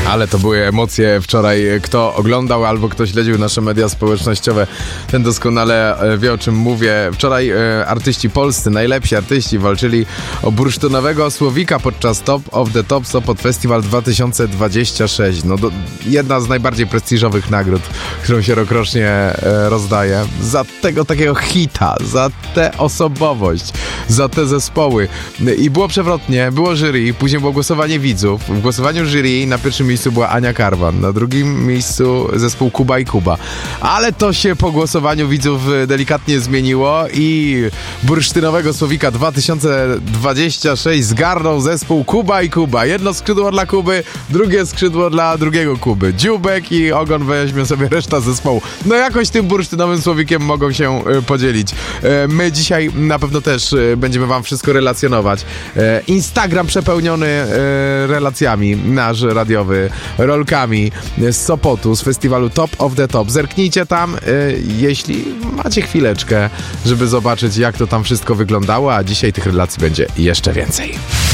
Ale to były emocje wczoraj. Kto oglądał albo kto śledził nasze media społecznościowe, ten doskonale wie, o czym mówię. Wczoraj artyści polscy, najlepsi artyści walczyli o bursztynowego słowika podczas Top of the Top Sopot Festival 2026. Jedna z najbardziej prestiżowych nagród, którą się rokrocznie rozdaje. Za tego takiego hita, za tę osobowość, za te zespoły. I było przewrotnie, było jury, później było głosowanie widzów. W głosowaniu jury na pierwszym miejscu była Ania Karwan, na drugim miejscu zespół Kuba i Kuba. Ale to się po głosowaniu widzów delikatnie zmieniło i bursztynowego słowika 2026 zgarnął zespół Kuba i Kuba. Jedno skrzydło dla Kuby, drugie skrzydło dla drugiego Kuby. Dziubek i Ogon weźmie sobie reszta zespołu. Jakoś tym bursztynowym słowikiem mogą się podzielić. My dzisiaj na pewno też będziemy wam wszystko relacjonować. Instagram przepełniony relacjami, nasz radiowy, rolkami z Sopotu, z festiwalu Top of the Top. Zerknijcie tam, jeśli macie chwileczkę, żeby zobaczyć, jak to tam wszystko wyglądało, a dzisiaj tych relacji będzie jeszcze więcej.